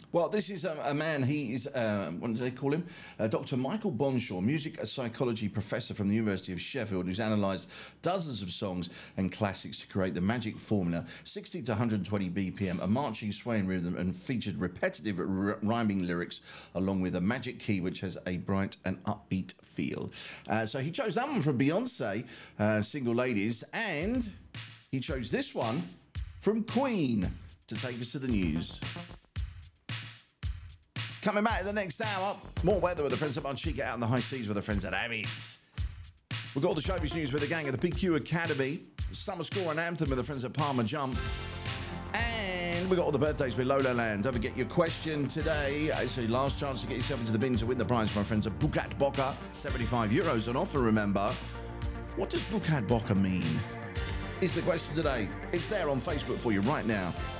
Well, this is a man, he is, what do they call him? Dr. Michael Bonshaw, music psychology professor from the University of Sheffield, who's analysed dozens of songs and classics to create the magic formula, 60 to 120 BPM, a marching swaying rhythm, and featured repetitive rhyming lyrics, along with a magic key which has a bright and upbeat feel. So he chose that one from Beyonce, Single Ladies, and he chose this one from Queen to take us to the news. Coming back in the next hour, more weather with the friends at Monchique, out in the high seas with the friends at Abbott. We've got all the showbiz news with the gang at the PQ Academy, summer score and anthem with the friends at Palmer Jump, and we've got all the birthdays with Lola Land. Don't forget your question today. It's your last chance to get yourself into the bin to win the prize from our friends at Bucat Boca. €75 on offer, remember. What does Bucat Boca mean? Is the question today. It's there on Facebook for you right now.